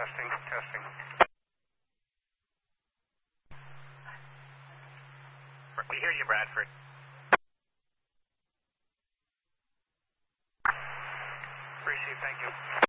Testing, testing. We hear you, Bradford. Received, thank you.